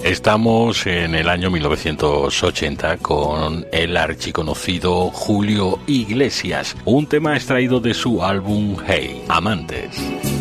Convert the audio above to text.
Estamos en el año 1980 con el archiconocido Julio Iglesias, un tema extraído de su álbum Hey, Amantes.